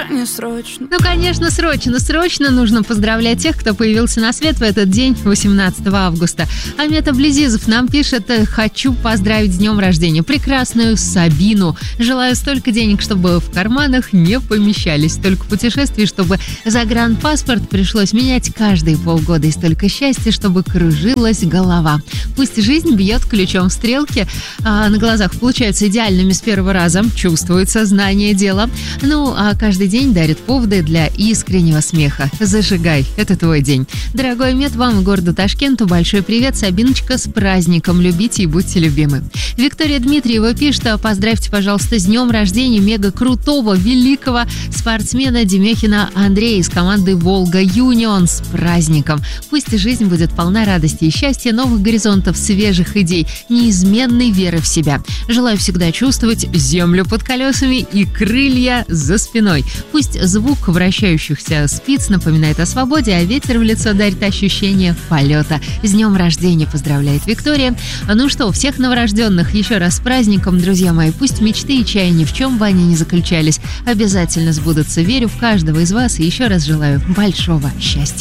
не срочно. Ну, конечно, срочно нужно поздравлять тех, кто появился на свет в этот день, 18 августа. Амета Близизов нам пишет: хочу поздравить с днем рождения прекрасную Сабину. Желаю столько денег, чтобы в карманах не помещались, столько путешествий, чтобы загранпаспорт пришлось менять каждые полгода, и столько счастья, чтобы кружилась голова. Пусть жизнь бьет ключом в стрелки, а на глазах получаются идеальными с первого раза, чувствуется знание дела. Ну, а каждый день дарит поводы для искреннего смеха. Зажигай, это твой день. Дорогой Мед, вам и городу Ташкенту большой привет. Сабиночка, с праздником. Любите и будьте любимы. Виктория Дмитриева пишет: поздравьте, пожалуйста, с днем рождения мега крутого, великого спортсмена Демехина Андрея из команды «Волга Юнион». С праздником. Пусть жизнь будет полна радости и счастья, новых горизонтов, свежих идей, неизменной веры в себя. Желаю всегда чувствовать землю под колесами и крылья за спиной. Пусть звук вращающихся спиц напоминает о свободе, а ветер в лицо дарит ощущение полета. С днем рождения поздравляет Виктория. Ну что, всех новорожденных еще раз с праздником, друзья мои. Пусть мечты и чаяния, в чем бы они ни заключались, обязательно сбудутся. Верю в каждого из вас и еще раз желаю большого счастья.